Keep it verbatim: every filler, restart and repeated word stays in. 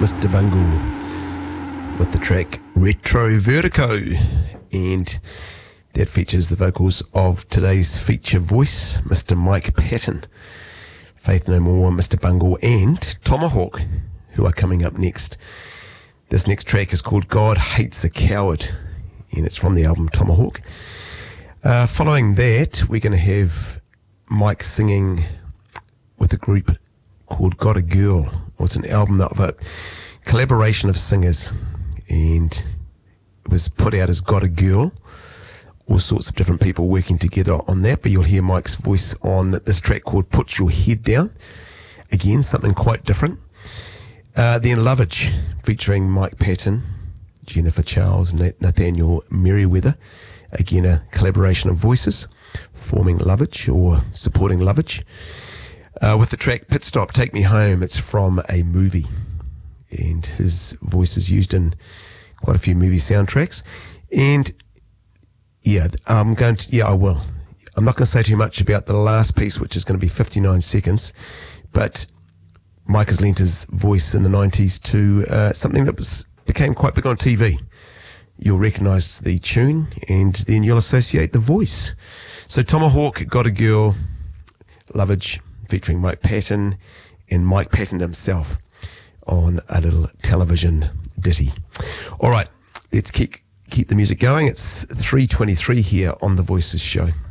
Mister Bungle with the track Retro Vertigo, and that features the vocals of today's feature voice, Mister Mike Patton, Faith No More, Mister Bungle, and Tomahawk, who are coming up next. This next track is called God Hates a Coward, and it's from the album Tomahawk. Uh, following that, we're going to have Mike singing with a group called Got a Girl. Well, it's an album of a collaboration of singers, and it was put out as Got a Girl. All sorts of different people working together on that, but you'll hear Mike's voice on this track called Put Your Head Down. Again, something quite different. Uh, then Lovage, featuring Mike Patton, Jennifer Charles, Nathaniel Merriweather. Again, a collaboration of voices forming Lovage, or supporting Lovage. Uh, with the track Pit Stop, Take Me Home. It's from a movie, and his voice is used in quite a few movie soundtracks. And yeah, I'm going to, yeah, I will. I'm not going to say too much about the last piece, which is going to be fifty-nine seconds, but Mike has lent his voice in the nineties to uh, something that was became quite big on T V. You'll recognise the tune, and then you'll associate the voice. So Tomahawk, Got a Girl, Lovage, featuring Mike Patton, and Mike Patton himself on a little television ditty. All right, let's keep keep the music going. It's three twenty-three here on The Voices Show.